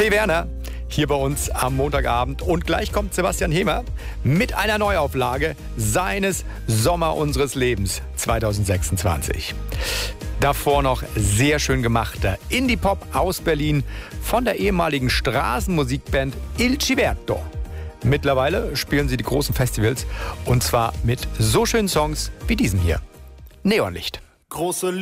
P. Werner hier bei uns am Montagabend. Und gleich kommt Sebastian Hemer mit einer Neuauflage seines Sommer unseres Lebens 2026. Davor noch sehr schön gemachter Indie-Pop aus Berlin von der ehemaligen Straßenmusikband Il Civetto. Mittlerweile spielen sie die großen Festivals und zwar mit so schönen Songs wie diesem hier. Neonlicht. Große